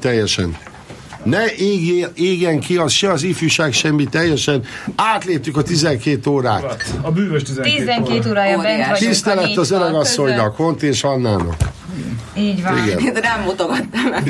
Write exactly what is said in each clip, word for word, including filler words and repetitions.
teljesen. Ne égjen, égjen ki az se az ifjúság, semmi, teljesen átléptük a tizenkét órát. A bűvös tizenkét, tizenkét órája bent vagyunk. Tisztelet az öregasszonynak, Hont és Annának. Így van. Én rám mutogattam meg.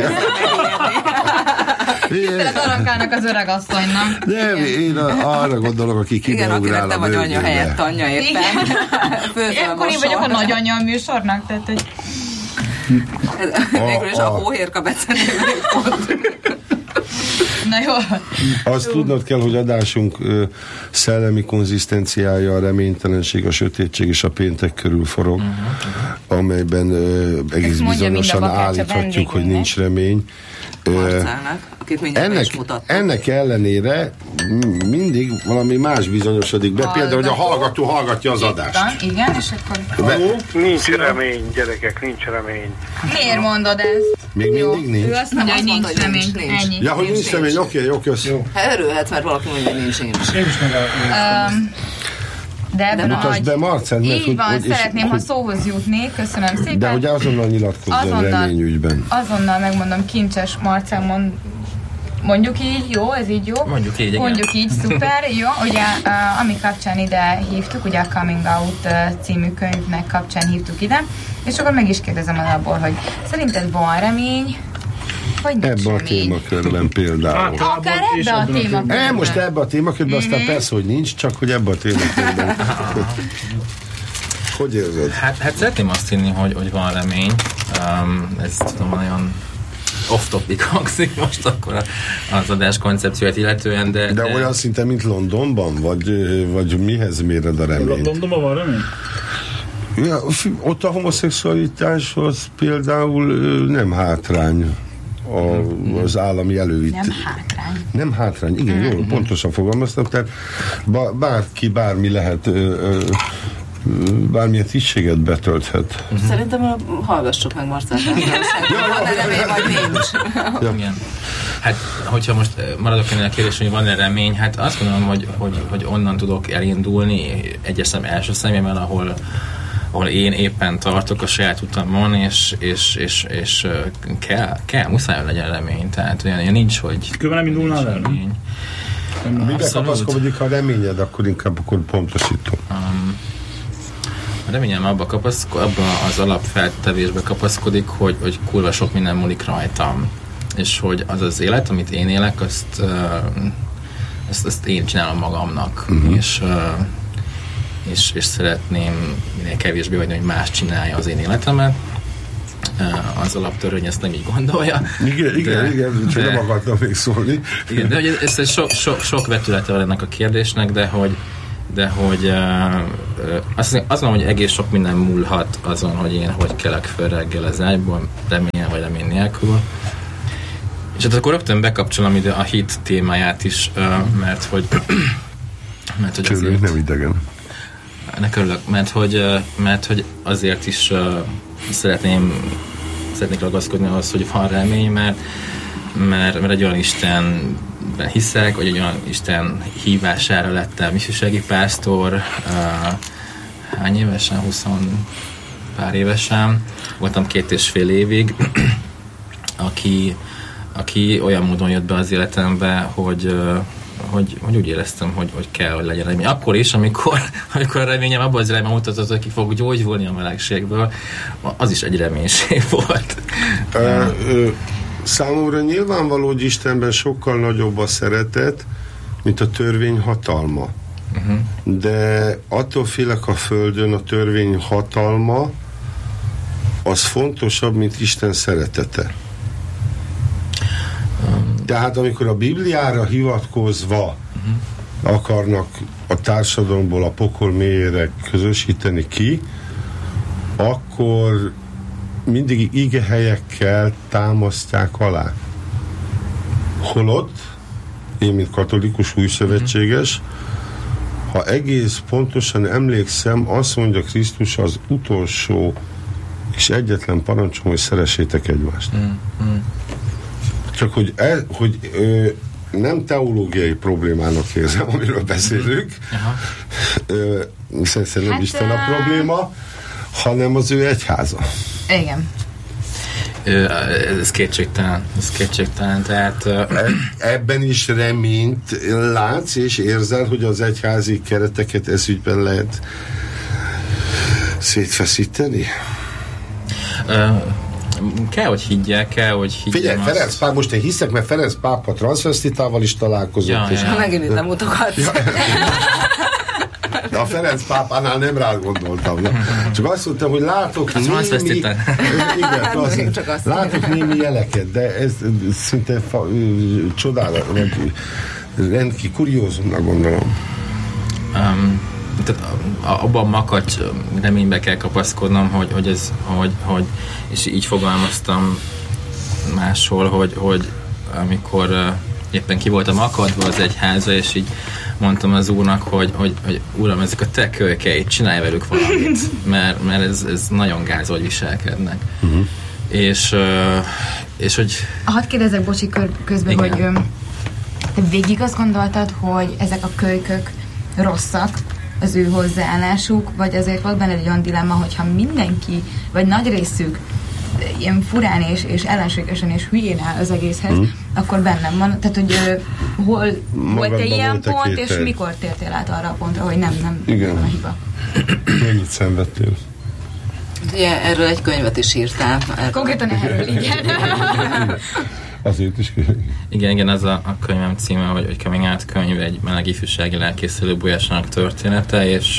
Tisztelet Arankának, az öregasszonynak. Nem, én arra gondolok, aki kibeugrál a te vagy anya helyett anyja éppen. Akkor én vagyok a nagyanyja a műsornak, tehát hogy... Végül is a hóhérka becenélő pont. Na jó. Azt tudnod kell, hogy adásunk ö, szellemi konzisztenciája a reménytelenség, a sötétség és a péntek körül forog, uh-huh. amelyben ö, egész bizonyosan állíthatjuk, hogy nincs remény. Marcának, akit mindjárt ennek, is mutattuk. ennek ellenére mindig valami más bizonyosodik be, Hallgató. például, hogy a hallgató hallgatja az adást. Igen, és akkor... Be, Nincs remény, gyerekek, nincs remény. Miért mondod ezt? még Jó. mindig nincs. Ő azt mondja, hogy nincs remény. Ennyi. Ja, hogy nincs remény, oké, oké, oké. Hát örülhetsz, mert valaki mondja, hogy nincs, nincs. Én is meg a... Um, de ebben a Mutasd be Marcát, mert így hogy, van, hogy, és, szeretném, ha szóhoz jutnék, köszönöm szépen. de hogy azonnal nyilatkozzon Azonnal. reményügyben. Azonnal megmondom, kincses Marcán, mond, mondjuk így, jó, ez így jó? Mondjuk így, igen. Mondjuk így, szuper, jó. Ugye, uh, ami kapcsán ide hívtuk, ugye a Coming Out uh, című könyvnek kapcsán hívtuk ide, és akkor meg is kérdezem alapból, hogy szerinted van remény, vagy nincs Ebben a remény? témakörben például. Akár ebbe a témakörben. E, most ebbe a témakörben, aztán persze, hogy nincs, csak hogy ebbe a témakörben. Hogy érzed? Hát, hát szeretném azt hinni, hogy, hogy van remény. Um, ez tudom, nagyon off-topic hangzik most akkor az adás koncepciót illetően, de... De, de olyan szinten, mint Londonban? Vagy, vagy mihez méred a reményt? Londonban van remény? Ja, ott a homoszexualitáshoz például nem hátrány a, az állami előít. Nem hátrány. Nem hátrány, igen, jól, pontosan fogalmaztam, tehát bárki, bármi lehet, bármilyen tisztséget betölthet. Szerintem hallgassuk meg Marcát. Van-e remény, vagy nincs? Ja. Igen. Hát, hogyha most maradok ennél a kérdés, hogy van-e remény, hát azt gondolom, hogy, hogy, hogy onnan tudok elindulni egyes szem első szemében, ahol ahol én éppen tartok a saját utamon, és, és, és, és kell, kell, muszáj legyen remény. Tehát olyan nincs, hogy... Különben nem indulnál el, nem? Mibe kapaszkodik a reményed, akkor inkább akkor pontosítom. Um, a reményem abba, kapaszko, abba az alapfeltevésbe kapaszkodik, hogy, hogy kurva sok minden múlik rajtam. És hogy az az élet, amit én élek, azt, uh, azt, azt én csinálom magamnak. Uh-huh. És... Uh, És, és szeretném minél kevésbé vagy, hogy más csinálja az én életemet. Az alaptörvény ezt nem így gondolja. Igen, igen, de, igen, csak de, nem akartam még szólni. Igen, de hogy ez, ez sok, sok, sok vetülete van ennek a kérdésnek, de hogy, de hogy uh, azt, azt mondom, hogy egész sok minden múlhat azon, hogy én hogy kelek föl reggel az ágyból, reményen vagy remény nélkül. És hát akkor rögtön bekapcsolom ide a hit témáját is, uh, mert hogy mert hogy Csörlünk, azért, nem idegen. ennek örülök, mert hogy, mert hogy azért is uh, szeretném szeretnék ragaszkodni ahhoz, hogy van remény, mert, mert, mert egy olyan Istenben hiszek, vagy egy olyan Isten hívására lettem ifjúsági pásztor, uh, hány évesen? huszon pár évesen. Voltam két és fél évig, aki, aki olyan módon jött be az életembe, hogy uh, Hogy, hogy úgy éreztem, hogy, hogy kell, hogy legyen remény. Akkor is, amikor, amikor a reményem abban az irányban mutatott, hogy ki fog gyógyulni a melegségből, az is egy reménység volt. Ö, ö, számomra nyilvánvaló, hogy Istenben sokkal nagyobb a szeretet, mint a törvény hatalma. Uh-huh. De attól félek, a Földön a törvény hatalma az fontosabb, mint Isten szeretete. Tehát amikor a Bibliára hivatkozva uh-huh. akarnak a társadalomból a pokol mélyére közösíteni ki, akkor mindig igehelyekkel támasztják alá. Holott, én mint katolikus újszövetséges, ha egész pontosan emlékszem, azt mondja Krisztus az utolsó és egyetlen parancsom, hogy szeressétek egymást. Uh-huh. Csak hogy, el, hogy ö, nem teológiai problémának érzem, amiről beszélünk, ö, szerintem nem hát, Isten a probléma, hanem az ő egyháza. Igen. Ez kétségtelen, ez kétségtelen, tehát... Ebben is reményt látsz és érzel, hogy az egyházi kereteket ez ügyben lehet szétfeszíteni? Uh, kell, hogy higgyek, kell, hogy higgyem. Figyelj, azt... Ferenc pápa, most én hiszek, mert Ferenc pápa transvestitával is találkozott. Ja, és... ja. Ha megint nem mutogatsz. Ja. De a Ferenc pápánál nem rá gondoltam. Ja. Csak azt mondtam, hogy látok az némi... Igen, az, csak azt látok némi jeleket, de ez szinte fa, csodálat, vagy rendkívül kuriózumnak gondolom. Um, tehát abban a makacs reménybe kell kapaszkodnom, hogy, hogy ez, hogy, hogy, és így fogalmaztam máshol, hogy, hogy amikor uh, éppen ki voltam akadva az egyháza, és így mondtam az úrnak, hogy, hogy, hogy uram, ezek a te kölykeid, csinálj velük valamit, mert, mert ez, ez nagyon gáz, hogy viselkednek. Uh-huh. És, uh, és hogy... Hadd kérdezek, bocsi, közben, igen. hogy um, te végig azt gondoltad, hogy ezek a kölykök rosszak, az ő hozzáállásuk, vagy azért volt benne egy olyan dilemma, hogyha mindenki, vagy nagy részük ilyen furán és, és ellenségesen és hülyén áll az egészhez, mm. akkor bennem van. Tehát, hogy uh, hol volt egy ilyen pont, és mikor tértél át arra a pontra, hogy nem, nem, nem a hiba? Mennyit szenvedtél? Ugye, erről egy könyvet is írtál. Erről. Konkrétan erről, igen. Azért is igen, igen, az a, a könyvem címe, hogy, hogy Coming Out könyv, egy meleg ifjúsági lelkészülő Bolyásának története, és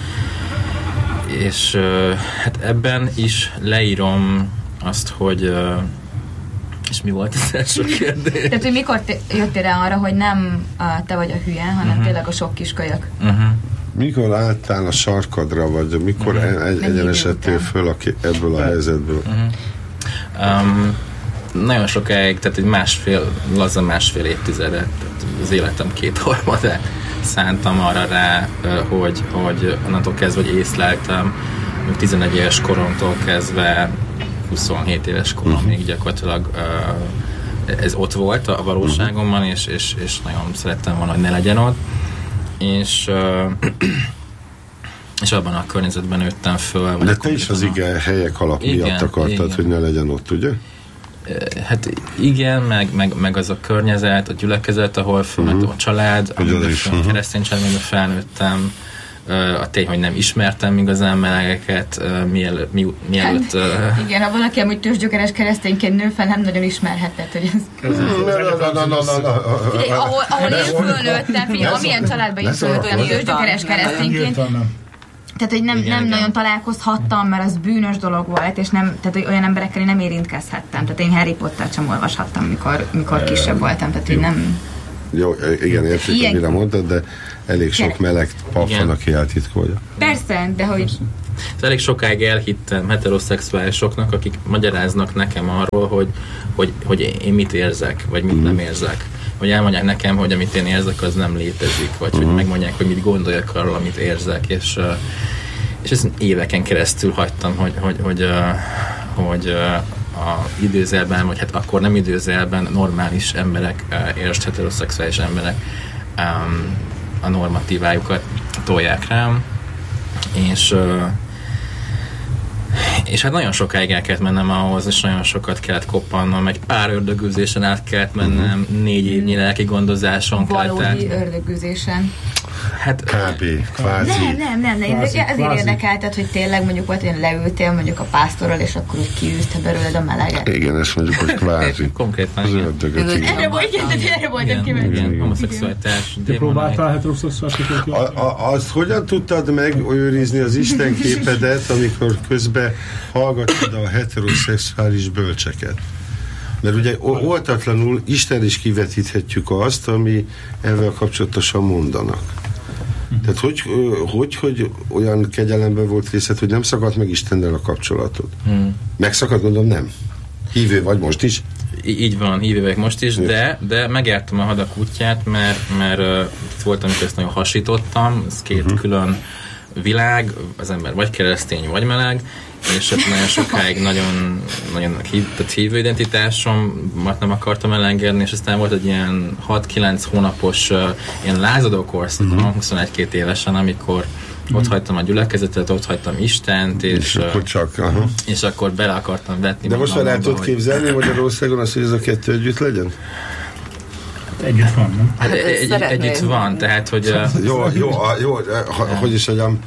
és hát ebben is leírom azt, hogy és mi volt az első kérdés? Tehát, hogy mikor te, jöttél rá arra, hogy nem a, te vagy a hülye, hanem uh-huh. tényleg a sok kiskölyök? Uh-huh. Mikor álltál a sarkadra, vagy mikor uh-huh. egy, egyenesedtél föl a, ebből a helyzetből? Uh-huh. Um, nagyon sokáig, tehát egy másfél, laza másfél évtizedet, az életem kétharmadát szántam arra rá, hogy, hogy onnantól kezdve, hogy észleltem, tizenegy éves koromtól kezdve huszonhét éves koromig uh-huh. gyakorlatilag ez ott volt a valóságomban, és, és, és nagyon szerettem volna, hogy ne legyen ott. És, és abban a környezetben nőttem föl. De te is az ige helyek alap igen, miatt akartad, igen. hogy ne legyen ott, ugye? Hát igen, meg, meg, meg az a környezet, a gyülekezet, ahol fölmentem uh-huh. a család, amiben uh-huh. keresztény családban felnőttem, a tény, hogy nem ismertem igazán melegeket, mielőtt... Mi, mielőtt hát, igen, ha valaki amúgy tőzsgyökeres keresztényként nő fel, nem nagyon ismerhetett, hogy ez... Ahol én fölnőttem, figyelj, amilyen családban én fölnőttem, tőzsgyökeres keresztényként, tehát, hogy nem, igen, nem igen. nagyon találkozhattam, mert az bűnös dolog volt, és nem, tehát, hogy olyan emberekkel én nem érintkezhettem. Tehát én Harry Pottert sem olvashattam, mikor, mikor kisebb voltam, tehát hogy nem... Jó, igen, érték, ilyen... amire mondtad, de elég sok Gyere. meleg pap van, aki eltitkolja. Persze, de hogy... Elég sokáig elhittem heteroszexuálisoknak, akik magyaráznak nekem arról, hogy, hogy, hogy én mit érzek, vagy mit mm. nem érzek. Hogy elmondják nekem, hogy amit én érzek, az nem létezik, vagy uh-huh. hogy megmondják, hogy mit gondoljak arról, amit érzek, és, és ezt éveken keresztül hagytam, hogy, hogy, hogy, hogy a időzelben, vagy hát akkor nem időzelben normális emberek, értsd heteroszexuális emberek a normatívájukat tolják rám, és és hát nagyon sokáig el kellett mennem ahhoz, és nagyon sokat kellett koppannom, meg pár ördögűzésen át kellett mennem, uh-huh. négy évnyi lelki gondozáson kellett. Valódi ördögűzésen. Hát, kb. Kvázi. Nem, nem, nem, nem. Kvázi, ezért kvázi. Érdekeltet, hogy tényleg mondjuk volt, hogy leültél mondjuk a pásztorral, és akkor úgy kiűzte belőled a meleget. Igen, ezt mondjuk, hogy kvázi. Konkrétan, az ördögöt, igen. Erre volt, igen, erre voltam kíváncsi. Igen, homoszexualitás. Te próbáltál heteroszexuálisokról ki? Azt hogyan tudtad megőrizni az Isten képedet, amikor közben hallgatod a heteroszexuális bölcseket? Mert ugye oltatlanul Isten is kivetíthetjük azt, ami ezzel kapcsolatosan mondanak. Tehát hogy, hogy, hogy olyan kegyelemben volt részed, hogy nem szakadt meg Istennel a kapcsolatod? Hmm. Megszakadt, gondolom, nem. Hívő vagy most is? Í- így van, hívő vagyok most is, de, de megjártam a hadak útját, mert, mert uh, volt, amikor ezt nagyon hasítottam, ez két uh-huh. külön világ, az ember vagy keresztény, vagy meleg, és ott nagyon sokáig nagyon, nagyon hív, tehát hívő identitásomat nem akartam elengedni, és aztán volt egy ilyen hat-kilenc hónapos uh, ilyen lázadó korszak, uh-huh. huszonegy-két évesen, amikor Ott hagytam a gyülekezetet, ott hagytam Istent, és, és akkor csak, aha. és akkor bele akartam vetni. De most már el tudod hogy... képzelni Magyarországon azt, hogy ez a kettő együtt legyen? Együtt van, nem? Hát egy, egy, együtt van, tehát, hogy... Jó, jó, jó, hogy is mondjam,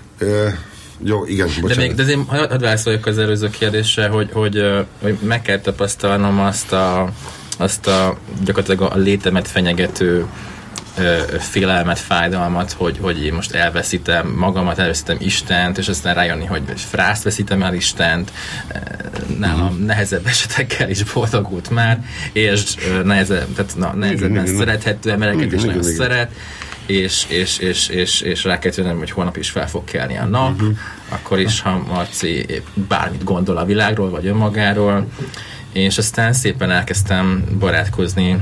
jó, igen, bocsánat. De még, de azért hadd válaszoljak az előző kérdésre, hogy, hogy, hogy meg kell tapasztalnom azt a, azt a gyakorlatilag a létemet fenyegető félelmet, fájdalmat, hogy, hogy én most elveszítem magamat, elveszítem Istent, és aztán rájönni, hogy frászt veszítem el Istent, nálam mm. nehezebb esetekkel is boldogult már, és nehezebb, tehát na, nehezebben igen, szerethető embereket igen, is igen, nagyon igen. szeret, és, és, és, és, és rá kell tűnöm, hogy holnap is fel fog kelni a nap, uh-huh. akkor is, ha Marci bármit gondol a világról, vagy önmagáról, és aztán szépen elkezdtem barátkozni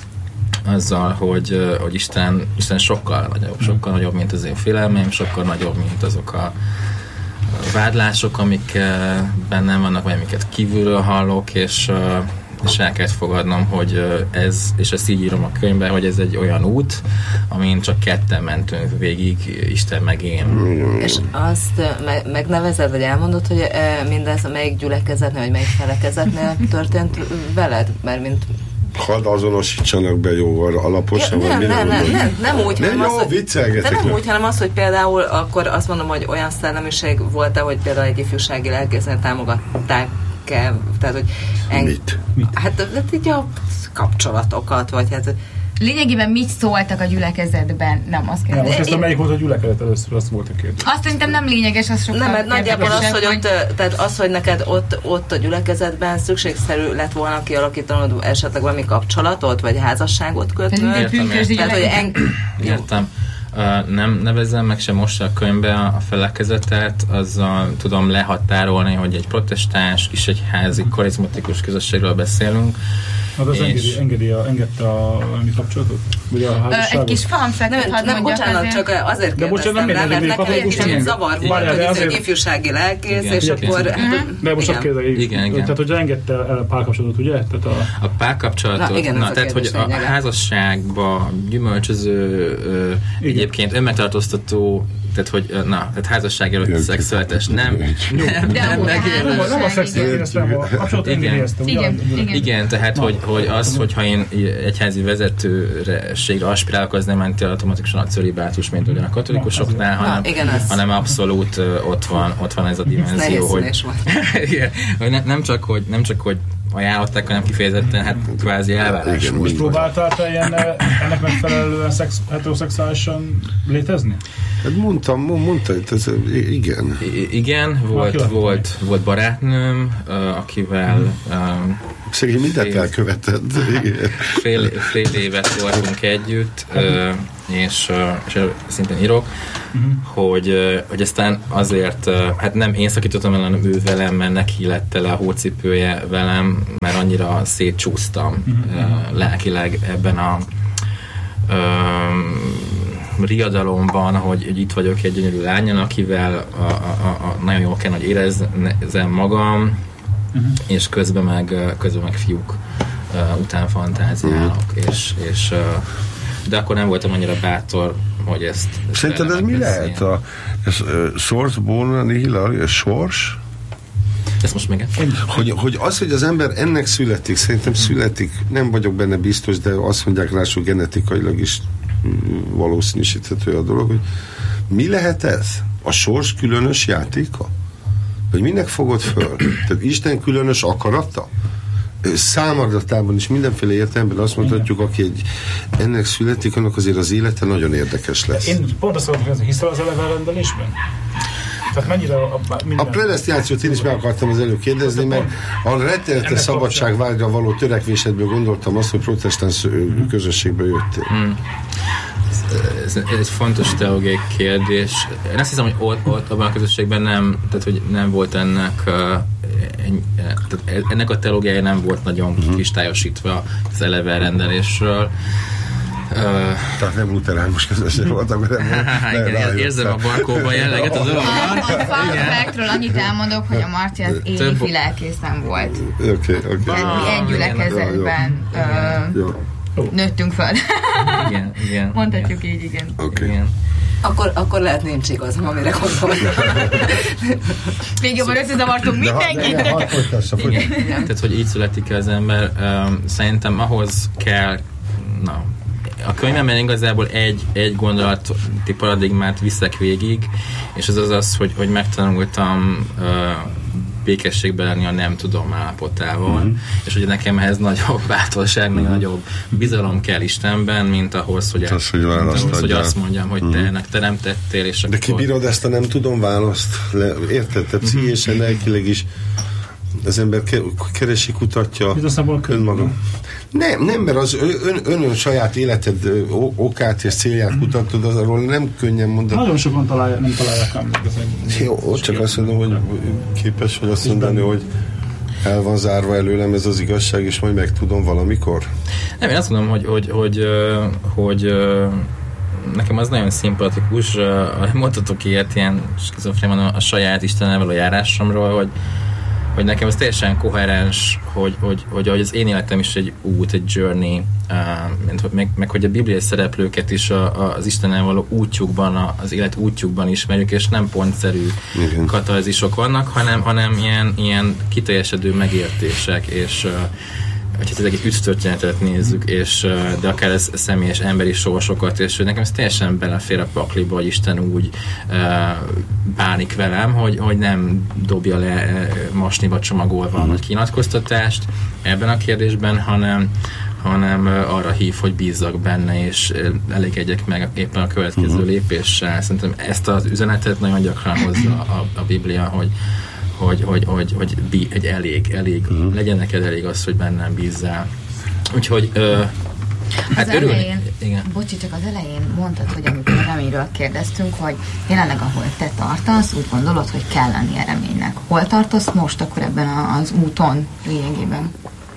azzal, hogy, hogy Isten, Isten sokkal nagyobb, sokkal nagyobb, mint az én félelmeim, sokkal nagyobb, mint azok a vádlások, amik bennem vannak, vagy amiket kívülről hallok, és, és el kell fogadnom, hogy ez, és ezt így írom a könyvben, hogy ez egy olyan út, amin csak ketten mentünk végig, Isten meg én. És azt me- megnevezed, vagy elmondod, hogy mindez melyik gyülekezetnél, vagy melyik felekezetnél történt veled? Mert mint hadd azonosítsanak be jóval alaposan, ja, nem, vagy nem, nem, nem, nem úgy, nem, hanem jó, az, hogy, de nem úgy, hanem az, hogy például akkor azt mondom, hogy olyan szellemiség volt-e, hogy például egy ifjúsági lelkésznél támogatták-e, tehát, hogy en... Mit? Hát, hát így a kapcsolatokat, vagy hát lényegében mit szóltak a gyülekezetben? Nem, azt kérdezem. Most ezt a melyik volt a gyülekezet először, azt volt a kérdés. Azt szerintem nem lényeges, az sokkal nem, mert nagyjából az, hogy, hogy... Ott, tehát az, hogy neked ott, ott a gyülekezetben szükségszerű lett volna kialakítanod esetleg valami kapcsolatot, vagy házasságot kötnöd. Értem, értem. Tehát, hogy en... Értem. Uh, nem nevezem meg sem most a könyvbe a felekezetet, azzal tudom lehatárolni, hogy egy protestáns és egy házi karizmatikus közösségről beszélünk. Hát az engedi, engedi a, engedte a mi kapcsolatot? Vagy a házasságot? Egy kis fanfektet hadd nem, bocsánat, azért. Csak azért kérdeztem rá, mert nekem egy kicsit zavar volt, hogy ez egy ifjúsági lelkész, igen, és igen, akkor... Igen. De most azt kérdezik, igen, igen. Tehát, hogy engedte el a párkapcsolatot, ugye? Tehát a, a párkapcsolatot, na, igen, na, tehát, hogy a házasságba gyümölcsöző, egyébként önmegtartóztató, tehát, hogy, na, tehát házasság előtt szexuális, nem, nem, nem, megérdemes. Nem a szexuális, nem a kapcsolatot engedélyeztem. Igen, tehát, hogy, hogy az, hogyha én egyházi vezetőségre aspirálok, az nem menti automatikusan a cölibátus, mint ugyan a katolikusoknál, hanem, na, igen, hanem abszolút ott van, ott van ez a dimenzió, hogy, igen, hogy ne, nem csak, hogy nem csak, hogy ajánlották, hanem kifejezetten, hát kvázi elvárás. Most próbáltál te ilyen, ennek megfelelően szex, heteroszexuálisan létezni? Hát mondtam, mondtam, ez, igen. I- igen, volt, volt, volt barátnőm, uh, akivel um, szegény mindent elkövetett. Fél, fél évet voltunk együtt, uh, és, uh, és szintén írok, uh-huh. hogy, uh, hogy aztán azért, uh, hát nem én szakítottam el, hanem ő velem, mert neki lett tele a hócipője velem, mert annyira szétcsúsztam uh-huh. uh, lelkileg ebben a um, riadalomban, hogy, hogy itt vagyok egy gyönyörű lányon, akivel a, a, a, nagyon jól kell, hogy érezzem magam, uh-huh. és közben meg, közben meg fiúk uh, után fantáziálok, uh-huh. és, és, uh, de akkor nem voltam annyira bátor, hogy ezt... ezt szerinted ez mi lehet? A, ez uh, source bona nihil, a sors? Ezt most még hogy, hogy az, hogy az ember ennek születik, szerintem születik, nem vagyok benne biztos, de azt mondják rá, hogy genetikailag is valószínűsíthető a dolog, hogy mi lehet ez? A sors különös játéka? Vagy minek fogod föl? Tehát Isten különös akarata? Számadatában is mindenféle értelemben azt mondhatjuk, aki egy, ennek születik, annak azért az élete nagyon érdekes lesz. Én pont azt mondom, hogy hiszel az elevenrendelésben? Tehát mennyire a, a predesztinációt én is meg akartam az előbb kérdezni, mert a rettenetes szabadságvágyra való törekvésedből gondoltam azt, hogy protestáns mm. közösségbe jöttél. Mm. Ez, ez egy fontos teológiai kérdés. Én azt hiszem, hogy ott, ott abban a közösségben nem, tehát, hogy nem volt ennek uh, en, tehát ennek a teológiája nem volt nagyon mm. kristályosítva az eleve rendelésről. Uh, Tehát nem luteránus közösség volt, akkor nem, nem, nem igen, érzem a barkóban jelleget a dologban. A faktról annyit elmondok, hogy a Marci az évi lelkészen volt. Oké, oké. Tehát egy gyülekezetben nőttünk föl. Igen, igen. Mondhatjuk így, igen. Okay. igen. Akkor, akkor lehet nincs igazam, amire gondolom. Még jobban összezavartunk mindenkit. Tehát, hogy így születik az ember, um, szerintem ahhoz kell, na, a könyvemben igazából egy, egy gondolati paradigmát viszek végig, és az az az, hogy, hogy megtanultam uh, békességbe lenni a nem tudom állapotával, mm-hmm. és hogy nekem ehhez nagyobb bátorság, mm-hmm. nagyobb bizalom kell Istenben, mint ahhoz, hogy, az, hogy, ahhoz, hogy azt mondjam, hogy mm-hmm. te ennek teremtettél, és de akkor... kibírod ezt a nem tudom választ? Le, érted? Te pszichésen, lelkileg is az ember keresi, kutatja önmaga. Nem, nem, mert az ön, ön, ön saját életed okát és célját kutatod, az arról nem könnyen mondani. Nagyon sokan találják, nem találják emlékezni. Jó, ott csak azt mondom, hogy képes vagy azt mondani, hogy el van zárva előlem ez az igazság, és majd megtudom valamikor. Nem, én azt mondom, hogy, hogy, hogy, hogy, hogy nekem az nagyon szimpatikus, mondhatok ilyet ilyen skizofrénan a saját Istennel való járásomról, hogy hogy nekem ez teljesen koherens, hogy, hogy, hogy, hogy az én életem is egy út, egy journey, uh, meg, meg hogy a bibliai szereplőket is a, a, az Istennel való útjukban, a, az élet útjukban ismerjük, és nem pontszerű igen. katarzisok vannak, hanem, hanem ilyen, ilyen kiteljesedő megértések, és uh, hogyha az egész üdvtörténetet nézzük, és, de akár ez személyes emberi sorsokat, és nekem ez teljesen belefér a pakliba, hogy Isten úgy uh, bánik velem, hogy, hogy nem dobja le uh, masniba csomagolva a nagy kinyilatkoztatást ebben a kérdésben, hanem, hanem uh, arra hív, hogy bízzak benne, és uh, elégedjek meg éppen a következő uh-huh. lépéssel. Szerintem ezt az üzenetet nagyon gyakran hozza a, a Biblia, hogy hogy, hogy, hogy, hogy, bí, hogy elég, elég, uh-huh. legyen neked elég az, hogy bennem bízzál. Úgyhogy ö, hát az örülni. Elején, igen. Bocsi, csak az elején mondtad, hogy amikor a reményről kérdeztünk, hogy jelenleg ahol te tartasz, úgy gondolod, hogy kell lennie reménynek. Hol tartasz most akkor ebben az úton lényegében?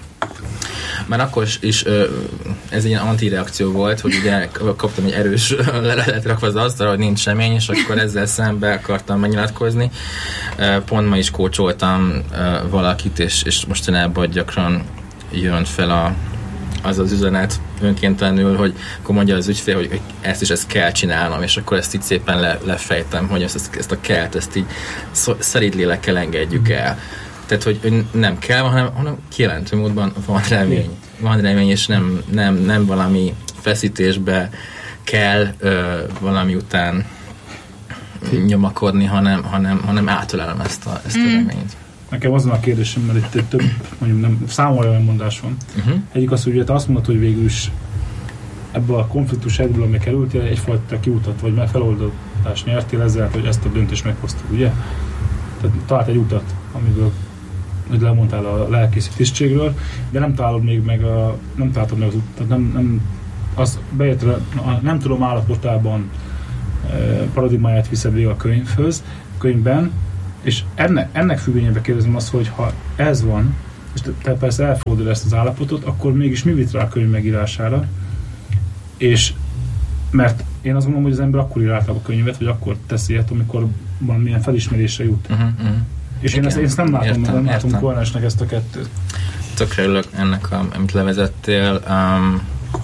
Már akkor is ez egy ilyen antireakció volt, hogy ugye kaptam egy erős leletet rakva az asztalra, hogy nincs remény, és akkor ezzel szembe akartam megnyilatkozni. Pont ma is kócsoltam valakit, és, és mostanában gyakran jön fel a, az az üzenet önkéntelenül, hogy akkor mondja az ügyfél, hogy, hogy ezt is ezt kell csinálnom, és akkor ezt így szépen le, lefejtem, hogy ezt, ezt a kellt, ezt így szerint lélekkel engedjük el. Tehát, hogy nem kell, hanem, hanem kijelentő módban van remény. Van remény, és nem, nem, nem valami feszítésbe kell ö, valami után nyomakodni, hanem, hanem, hanem átölelem ezt a, ezt a reményt. Nekem azon a kérdésem, mert itt több, mondjuk nem, számomra olyan mondás van. Uh-huh. Egyik az, hogy te azt mondod, hogy végül is ebből a konfliktus helyzetből, amely kerültél, egyfajta kiutat, vagy már feloldatást nyertél ezzel, hogy ezt a döntést meghoztad, ugye? Tehát talált egy utat, amiből hogy lemondtál a lelkészi tisztségről, de nem találod még meg a, nem találod meg az út, tehát nem, nem, az bejöttre, a nem tudom állapotában e, paradigmáját viszed végig a könyvhöz, könyvben, és ennek, ennek függvényében kérdezem azt, hogy ha ez van, és te, te persze elfogadod ezt az állapotot, akkor mégis mi vitt rá a könyv megírására, és mert én azt gondolom, hogy az ember akkor ír át a könyvet, vagy akkor teszi ilyet, amikor valamilyen felismerésre jut. Uh-huh, uh-huh. És igen, én, ezt, én ezt nem látom, értem, nem látom koherensnek ezt a kettőt. Tökre örülök ennek, a, amit levezettél. Um,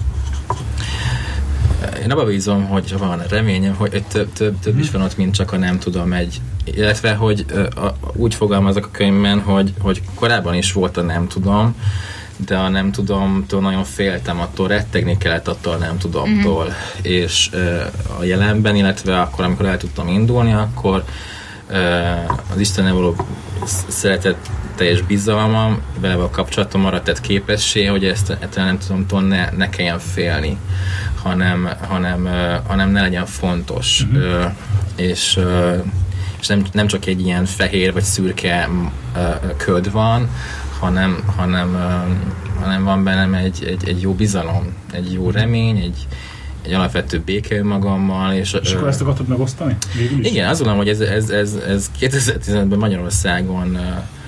én abba bízom, hogy van reményem, hogy több, több, több hmm. is van ott, mint csak a nem tudom egy. Illetve, hogy uh, a, úgy fogalmazok a könyvben, hogy, hogy korábban is volt a nem tudom, de a nem tudomtól nagyon féltem, attól rettegni kellett attól a nem tudomtól. Hmm. És uh, a jelenben, illetve akkor, amikor el tudtam indulni, akkor az Istennel való szeretet teljes bizalmam, vele a kapcsolatom arra tett képessé, hogy ezt, ezt nem tudom, ne, ne kelljen félni, hanem, hanem, hanem ne legyen fontos. Uh-huh. És, és nem, nem csak egy ilyen fehér vagy szürke köd van, hanem, hanem, hanem van bennem egy, egy, egy jó bizalom, egy jó remény, egy egy alapvető béke magammal. És, és akkor ezt akartad megosztani? Igen, azt gondolom, hogy ez, ez, ez, ez kétezer-tizenötben Magyarországon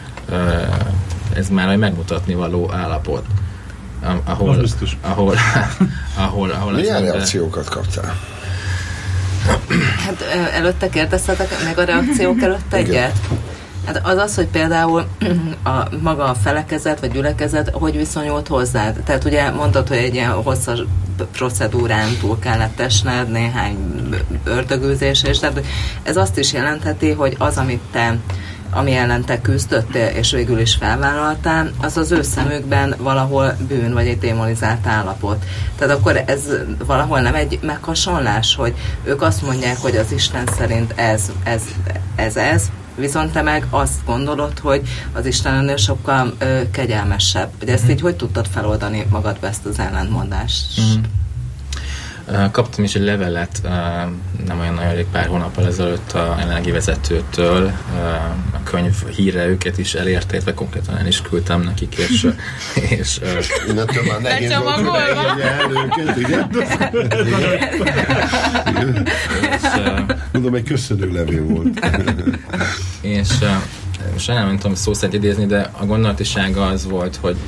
ez már egy megmutatni való állapot. Ahol, ahol, ahol, ahol milyen reakciókat kaptál? Hát előtte kérdeztetek meg a reakciók előtt egyet? Hát az az, hogy például a maga a felekezet, vagy gyülekezet, hogy viszonyult hozzá. Tehát ugye mondtad, hogy egy ilyen hosszas procedúrán túl kellett esned, néhány ördögűzés, és tehát ez azt is jelentheti, hogy az, amit te ami ellen te küzdöttél, és végül is felvállaltál, az az ő szemükben valahol bűn, vagy egy démonizált állapot. Tehát akkor ez valahol nem egy meghasonlás, hogy ők azt mondják, hogy az Isten szerint ez, ez, ez, ez, viszont te meg azt gondolod, hogy az Isten ennél sokkal ö, kegyelmesebb. Hogy ezt így hogy tudtad feloldani magadba, ezt az ellentmondást? Mm. Kaptam is egy levelet, nem olyan nagyon, pár hónappal ezelőtt a jelenlegi vezetőtől, a könyv híre őket is elérte, illetve konkrétan el is küldtem nekik, és... és innentől már nehéz volt, hogy elérje el őket, igen? Mondom, egy köszönő levél volt. És most nem tudom szó szerint idézni, de a gondolatisága az volt, hogy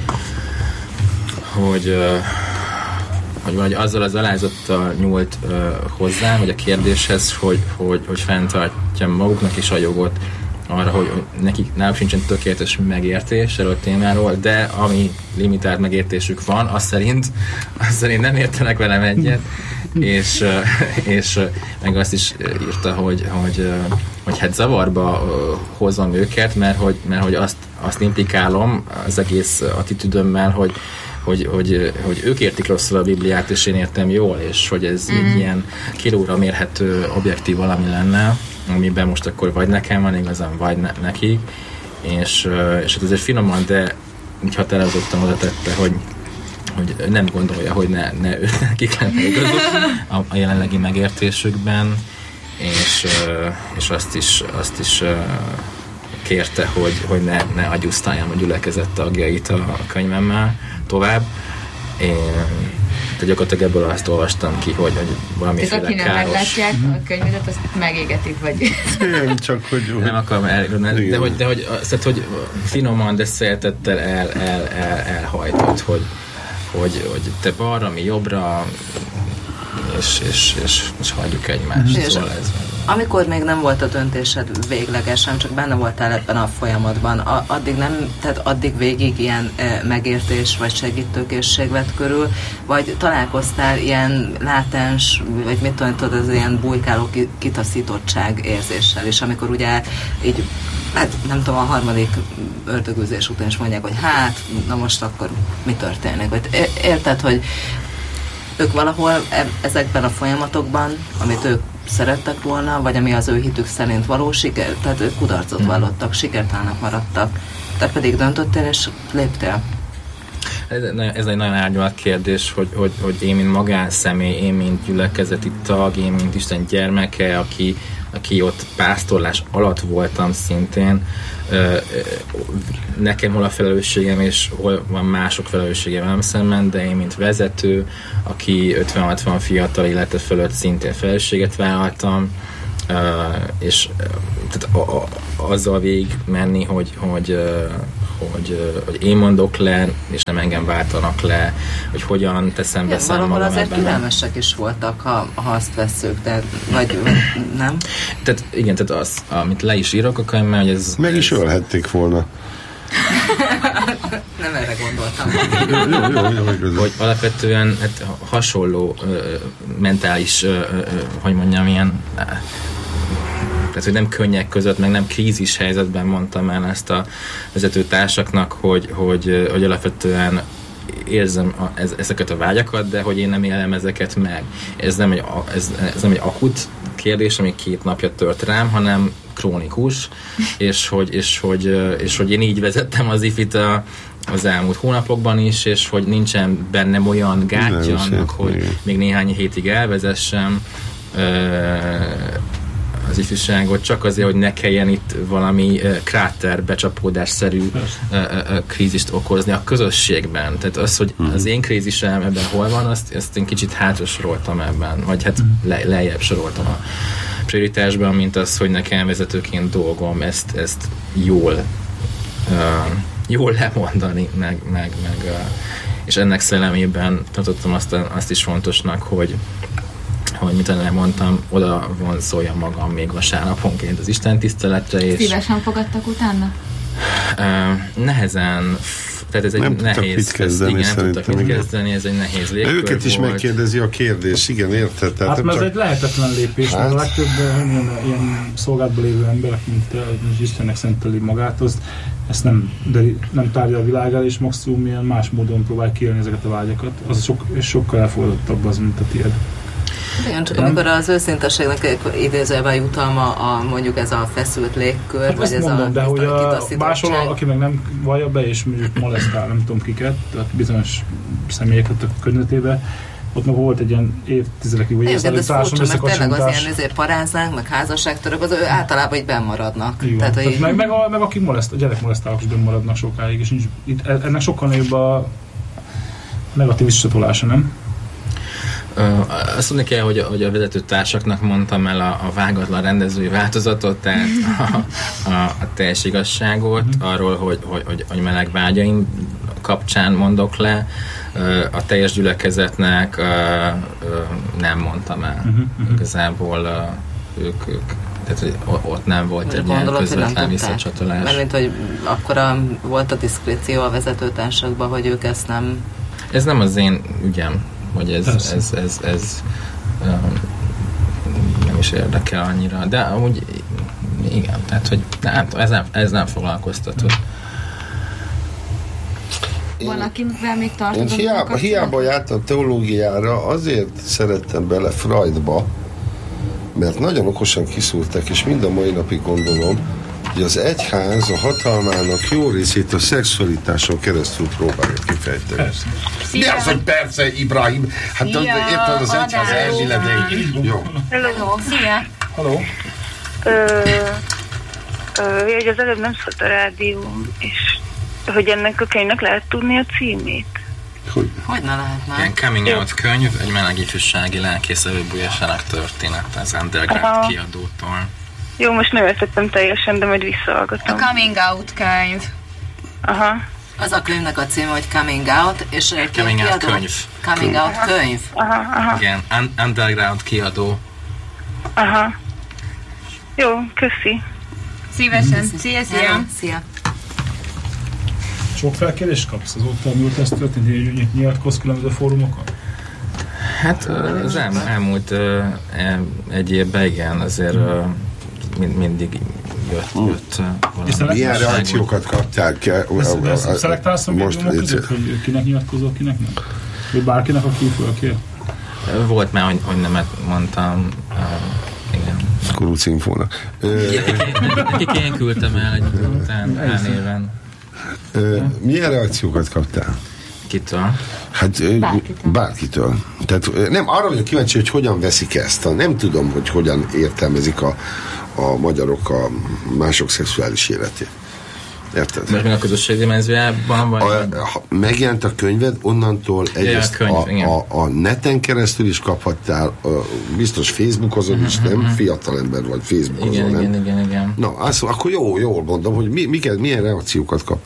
hogy hogy valahogy azzal az alázattal nyúlt uh, hozzám, vagy a kérdéshez, hogy, hogy, hogy fenntartja maguknak is a jogot arra, hogy, hogy nekik náluk sincsen tökéletes megértés erről a témáról, de ami limitált megértésük van, az szerint, az szerint nem értenek velem egyet, és, uh, és uh, meg azt is írta, hogy, hogy, uh, hogy hát zavarba uh, hozom őket, mert hogy, mert hogy azt, azt implikálom az egész attitűdömmel, hogy Hogy, hogy, hogy ők értik rosszul a Bibliát, és én értem jól, és hogy ez mm. egy ilyen kilóra mérhető objektív valami lenne, amiben most akkor vagy nekem van igazán, vagy ne, nekik, és, és hát ezért finoman, de úgy határozottan oda tette, hogy, hogy nem gondolja, hogy ne, ne ő, nekik lenne igazuk a, a jelenlegi megértésükben, és, és azt is, azt is kérte, hogy, hogy ne, ne agyusztáljam a gyülekezet tagjait a könyvemmel tovább. Én de gyakorlatilag ebből azt olvastam ki, hogy, hogy valamiféle káros... Tehát aki nem meglátják a könyvedet, azt megégetik, vagy... Nem, csak hogy... Nem akarom elérni, de hogy, de hogy, szóval, hogy finoman, de szeretettel el, el, el, elhajtott, hogy, hogy, hogy te balra, mi jobbra, és, és, és, és hagyjuk egymást. És szóval ez amikor még nem volt a döntésed véglegesen, csak benne voltál ebben a folyamatban, a, addig nem, tehát addig végig ilyen e, megértés vagy segítőkészség vett körül, vagy találkoztál ilyen látens, vagy mit tudom, tudod, az ilyen bujkáló kitaszítottság érzéssel, és amikor ugye így, hát nem tudom, a harmadik ördögűzés után is mondják, hogy hát, na most akkor mi történik? Vagy érted, hogy ők valahol ezekben a folyamatokban, amit ők szerettek volna, vagy ami az ő hitük szerint való siker, tehát ők kudarcot vallottak, sikertelenek maradtak. Te pedig döntöttél és léptél. Ez, ez egy nagyon árnyalt kérdés, hogy, hogy, hogy én, mint magánszemély, én, mint gyülekezeti tag, én, mint Isten gyermeke, aki, aki ott pásztorlás alatt voltam szintén, nekem hol a felelősségem, és hol van mások felelőssége velem szemben, de én, mint vezető, aki ötven-hatvan fiatal élete fölött szintén felelősséget vállaltam, és tehát a, a, azzal végig menni, hogy, hogy, hogy, hogy én mondok le, és nem engem váltanak le, hogy hogyan teszem be számomra. Valahol azért türelmesek is voltak, ha, ha azt vesszük, de vagy nem? Tehát igen, tehát az, amit le is írok a könyvben, hogy ez... Meg is ölhették volna. Nem erre gondoltam. jó, jó, jó, jó, hogy alapvetően hát, hasonló ö, mentális, ö, ö, hogy mondjam, ilyen... Tehát, hogy nem könnyek között, meg nem krízis helyzetben mondtam el ezt a vezetőtársaknak, hogy, hogy, hogy alapvetően érzem a, ez, ezeket a vágyakat, de hogy én nem élem ezeket meg. Ez nem egy, ez, ez nem egy akut kérdés, ami két napja tört rám, hanem krónikus, és hogy, és hogy, és hogy én így vezettem az ifit a, az elmúlt hónapokban is, és hogy nincsen bennem olyan gátja annak, hogy igen. még néhány hétig elvezessem az ifjúságot, csak azért, hogy ne kelljen itt valami uh, kráter becsapódásszerű uh, uh, krízist okozni a közösségben. Tehát az, hogy az én krízisem ebben hol van, azt, azt én kicsit hátra soroltam ebben, vagy hát le, lejjebb soroltam a prioritásban, mint az, hogy nekem vezetőként dolgom ezt, ezt jól uh, jól lemondani, meg, meg, meg uh, és ennek szellemében tartottam azt, azt is fontosnak, hogy hogy mit nem mondtam, oda vonzoljam magam még vasárnaponként az Isten tiszteletre. És szívesen fogadtak utána? Uh, nehezen, tehát ez egy nem nehéz, mit kezdeni, igen, nem tudtak mit kezdeni, ez egy nehéz légkör volt. Őket is megkérdezi a kérdés, igen, érted? Tehát hát mert csak... ez egy lehetetlen lépés, hát... a legtöbb ilyen, ilyen szolgálatban lévő emberek, mint az Istennek szenteli magát, az ezt nem, de nem tárja a világ el, és maximum ilyen más módon próbál kiélni ezeket a vágyakat. Az sok, és sokkal elfogadottabb az, mint a tiéd. Igen, csak amikor az őszinteségnek idézőjelben jutalma a, mondjuk ez a feszült légkör, hát vagy ez mondom, a de hogy a máshol, kitaszítottság. aki meg nem vallja be, és mondjuk molesztál, nem tudom kiket, tehát bizonyos személyeket a környezetében, ott meg volt egy ilyen évtizedekig, vagy évtizedekig társadalmi összekasintás. Mert tényleg az ilyen ezért paráznánk, meg házasságtörök, az ő általában így benn maradnak. Tehát, Tehát így... meg, meg, a, meg akik moleszt, a gyerekmolesztálók is benn maradnak sokáig, és nincs, itt, ennek sokkal nagyobb a negatív visszatolása, nem? Uh, azt mondni kell, hogy a, hogy a vezetőtársaknak mondtam el a, a vágatlan rendezői változatot, tehát a, a, a teljes igazságot, uh-huh. arról, hogy, hogy, hogy, hogy meleg vágyaim kapcsán mondok le, uh, a teljes gyülekezetnek uh, uh, nem mondtam el. Uh-huh, uh-huh. Igazából uh, ők, ők tehát, hogy ott nem volt egy ilyen közvetlen visszacsatolás. Mert mint, hogy akkora volt a diszkréció a vezetőtársakban, hogy ők ezt nem... Ez nem az én ügyem, hogy ez, ez, ez, ez, ez um, nem is érdekel annyira, de amúgy igen, tehát, hogy nem, ez nem, ez nem foglalkoztató. Van, akivel még tartod? Én hiába, hiába jártam teológiára, azért szerettem bele Freudba, mert nagyon okosan kiszúrták, és mind a mai napig gondolom, hogy az egyház a hatalmának jó részét a szexualitáson keresztül próbálja kifejteni. Persze. Mi az, hogy persze, Ibrahim? Hát Szia, érted, az egyház elméletek. Jó. Hello. Szia. Halló. Hogy az előbb nem szólt a rádió, és hogy ennek a könyvnek lehet tudni a címét. Hogy? Hogy ne lehet már? Ilyen coming out könyv, egy meleg ifjúsági lelkész előbújásának történet az Underground Aha. kiadótól. Jó, most nem értettem teljesen, de majd visszahallgatom. A coming out könyv. Aha. Az a könyvnek a címe, hogy Coming Out, és egy Coming out kiadó... könyv. Coming Out könyv. Aha, aha. Igen, un- Underground kiadó. Aha. Jó, köszi. Szívesen. Szia, Hello, szia. szia. Sok felkérést kapsz azóta, mióta ez történt, hogy nyilatkozz különböző fórumokon? Hát az el, elmúlt uh, egy évben igen, azért uh, mind, mindig jött, jött uh, valami. Milyen reakciókat kapták el? Szelektálsz a médiumok között, hogy kinek nyilatkozol, kinek nem? Vagy bárkinek, aki fölkér? Volt már, hogy, hogy nemet mondtam. Uh, igen. Kuruc infónak. Nekik én küldtem el egy után elnéven. Milyen reakciókat kaptál? Kitől? Hát Bárkitől. bárkitől. Tehát nem, arra vagyok kíváncsi, hogy hogyan veszik ezt. Nem tudom, hogy hogyan értelmezik a, a magyarok a mások szexuális életét. Érted? Most még a közösség dimenziójában vagy? A, ha megjelent a könyved, onnantól egyrészt könyv, a, a, a neten keresztül is kaphattál, a, biztos Facebookozol is, nem? Fiatal ember vagy, Facebookozol, Igen, nem? igen, igen, igen. Na, azt, akkor jó, jól mondom, hogy mi, miket, milyen reakciókat kap.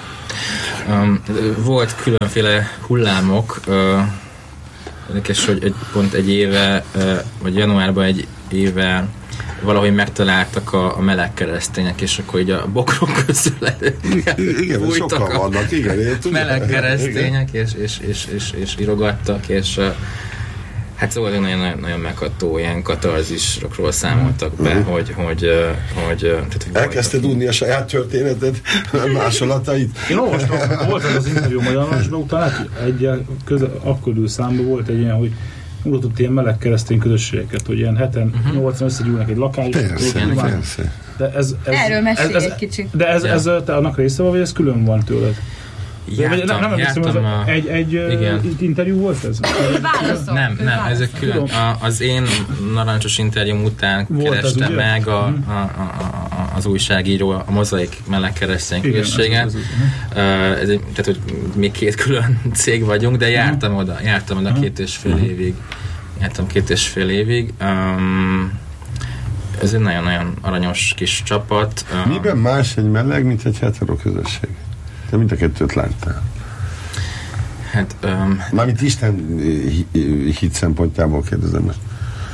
Um, volt különféle hullámok, uh, érdekes, hogy egy, pont egy éve, uh, vagy januárban egy éve valahogy megtaláltak a, a meleg keresztények, és akkor így a bokrok közül Igen, sokan vannak, igen. Meleg keresztények, és, és, és, és, és írogattak, és uh, hát szóval nagyon, nagyon megható ilyen katarzisokról számoltak be, uh-huh. hogy, hogy, hogy, tehát, hogy elkezdted unni a saját történeted másolatait? Én olvastam, volt ez az interjú Magyarországban, utána egy közel, akkor számban volt egy ilyen, hogy mutatott ilyen meleg keresztény közösségeket, hogy ilyen heten, uh-huh. nyolcan összegyűlnek egy lakásba. Persze, persze. De ez, ez, Erről mesélj ez, egy kicsit. De ez, ja. ez te annak része van, vagy ez külön van tőled? Jártam, nem, nem jártam hiszem, a... egy, egy igen. interjú volt ez? Válaszol. Nem, nem, ezek külön. A, az én narancsos interjúm után volt kereste az, meg a, a, a, a, az újságíró, a Mozaik meleg keresztény közösséget. Ez egy, tehát, hogy mi két külön cég vagyunk, de jártam oda, jártam oda két és fél évig. Jártam két és fél évig. Um, ez egy nagyon-nagyon aranyos kis csapat. Miben más egy meleg, mint egy hetero közösség? Te mind a kettőt láttál. Hát... Um, Mármint Isten hit szempontjából kérdezem most.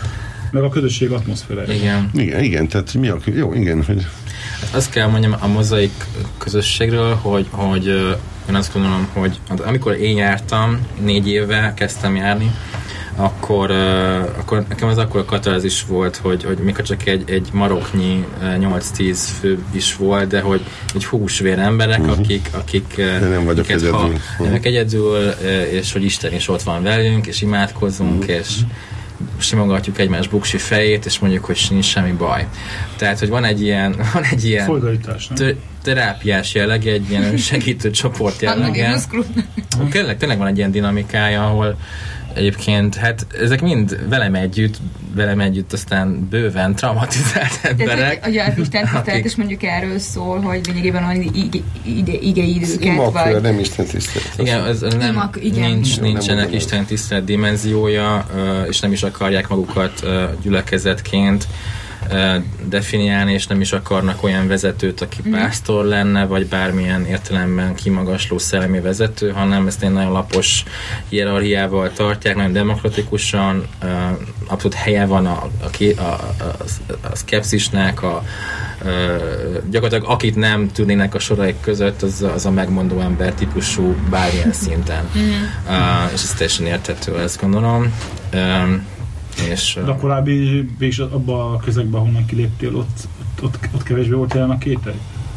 Meg a közösség atmoszférája. Igen. Igen, igen, tehát mi a... Jó, igen, hogy... Hát azt kell mondjam a mozaik közösségről, hogy, hogy én azt gondolom, hogy amikor én jártam, négy éve kezdtem járni, akkor, akkor nekem az akkor a katarzis volt, hogy, hogy mikor csak egy, egy maroknyi nyolc-tíz fő is volt, de hogy egy húsvér emberek, uh-huh. akik, akik nem vagyok egyedül. Ha, uh-huh. nem egyedül, és hogy Isten is ott van velünk, és imádkozunk, uh-huh. és simogatjuk egymás buksi fejét, és mondjuk, hogy nincs semmi baj. Tehát, hogy van egy ilyen, van egy ilyen t- terápiás jelleg, egy ilyen segítő csoport jellege. Tényleg, tényleg van egy ilyen dinamikája, ahol egyébként, hát ezek mind velem együtt, velem együtt aztán bőven traumatizált emberek. Ugye az Isten tisztelet is mondjuk erről szól, hogy lényegében olyan igei időket, imak, vagy... nem Isten tisztelet. Igen, az nem, imak, igen. Nincs, nincsenek Isten tisztelet dimenziója, és nem is akarják magukat gyülekezetként definiálni, és nem is akarnak olyan vezetőt, aki mm. pásztor lenne, vagy bármilyen értelemben kimagasló szellemi vezető, hanem ezt egy nagyon lapos hierarchiával tartják, nagyon demokratikusan, abszolút helye van a, a, a, a, a szkepszisnek, a, a, gyakorlatilag akit nem tudnének a soraik között, az, az a megmondó ember típusú bármilyen szinten. Mm. Uh, és ez teljesen érthető, ezt gondolom. Um, És, de a korábbi, és abban a közegben, ahonnan kiléptél, ott, ott, ott, ott kevésbé volt jelen a kételj?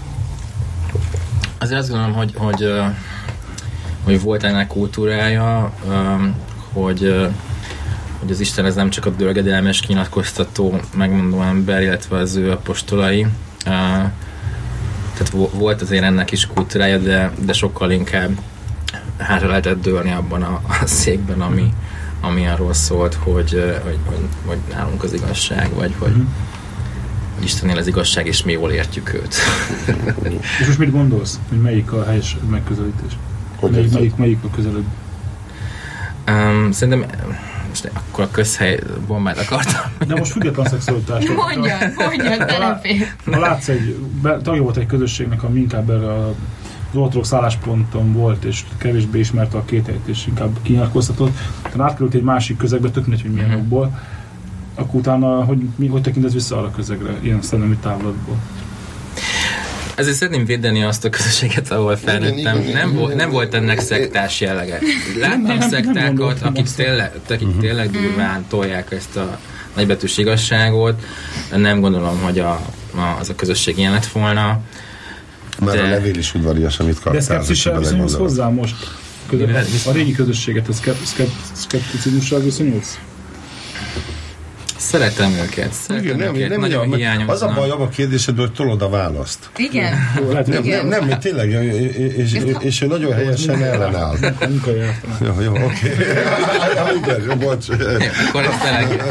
Azért azt gondolom, hogy, hogy, hogy volt ennek kultúrája, hogy, hogy az Isten ez nem csak a dölgedelmes, kinyilatkoztató, megmondó ember, illetve az ő apostolai. Tehát volt azért ennek is kultúrája, de, de sokkal inkább hátra lehetett dőlni abban a, a székben, ami ami arról szólt, hogy, hogy, hogy, hogy nálunk az igazság, vagy hogy, uh-huh. hogy Istennél az igazság, és mi jól értjük őt. És most mit gondolsz, hogy melyik a helyes megközelítés? Melyik, melyik, melyik a közelebb? Um, szerintem most akkor a közhely bombát akartam. De most független szexualitást. Mondja, mondja, telepér. Ha látsz egy, tagja volt egy közösségnek, ami inkább erre a az ortodox állásponton volt, és kevésbé ismerte a kételyt, és inkább kinyilatkoztatott. Tehát átkerült egy másik közegbe, tök mindegy, hogy milyen uh-huh. okból. Akkor utána, hogy, mi, hogy tekintesz vissza arra közegre, ilyen szellemi távlatból? Ezért szeretném védeni azt a közösséget, ahol felnőttem. Nem, vo- nem volt ennek szektás jellege. Láttam nem, nem, szektákat, nem akik, tényleg, akik uh-huh. tényleg durván tolják ezt a nagybetűs igazságot. Nem gondolom, hogy a, a, az a közösség ilyen lett volna. Már de... a levél is udvarias, amit kaptál. De szkepszissel viszonyulsz hozzá most? Közben, a régi közösséget, a szkepticizmussal viszonyulsz? Szeretem őket. Szeretem igen, nem, őket. nem, nagyon nem, hiányoznak. az a baj a kérdésedből, hogy tolod a választ. Igen. Nem, nem, nem, nem tényleg, és, és, és ő nagyon helyesen ellenáll. Jó, jó, oké. Igen, bocs. Akkor ezt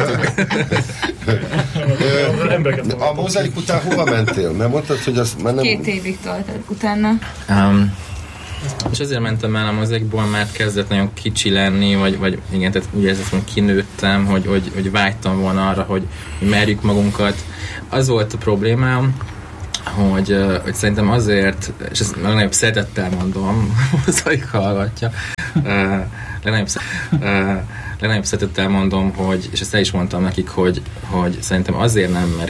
elengedtük. A mozaik után hova mentél? Mert mondtad, hogy azt már nem... Két évig toltad utána. Um, és azért mentem el a mozaikból, mert kezdett nagyon kicsi lenni, vagy, vagy igen, tehát úgy érzem, hogy kinőttem, hogy, hogy, hogy vágytam volna arra, hogy, hogy merjük magunkat. Az volt a problémám, hogy, hogy szerintem azért, és ezt legnagyobb szeretettel mondom, mozaik hallgatja, legnagyobb, legnagyobb szeretettel mondom, hogy, és ezt el is mondtam nekik, hogy, hogy szerintem azért nem